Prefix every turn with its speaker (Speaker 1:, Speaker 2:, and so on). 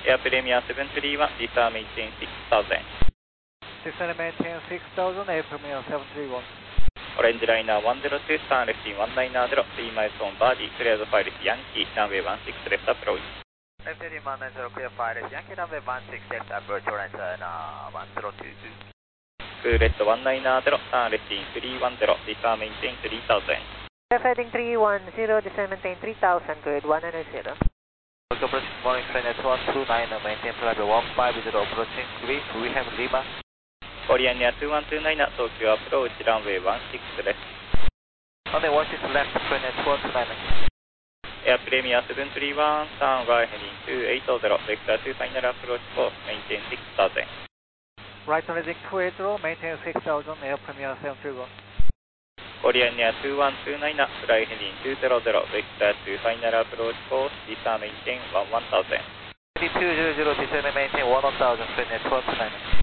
Speaker 1: Air Premier 731, descend maintain 6000.
Speaker 2: Descend maintain 6000, Air Premier 731.
Speaker 1: Orange Liner 102, turn left in 190, 3 miles on Birdie, cleared file Yankee, runway 16 left approach.
Speaker 3: Left heading 190, clear file Yankee, runway 16 left approach, Orange Liner 1022.
Speaker 1: Cool left 190, turn left in 310, descend maintain 3000.
Speaker 4: Left heading 310, descend maintain 3000, grade 190.
Speaker 3: Approaching morning train at 129, maintain flight 150, approaching grid, we have Lima.
Speaker 1: Korean Air 2129, Tokyo approach, runway 16 left.
Speaker 3: Runway 16 left, train at 129.
Speaker 1: Air Premier 731, turn right heading 280, vector to final approach course, maintain 6000.
Speaker 2: Right heading 280, maintain 6000, Air Premier 731.
Speaker 1: Korean Air 2129, right heading 200, vector to final approach course, descend maintain 1000.
Speaker 3: 200, descend maintain 1000, train at 129.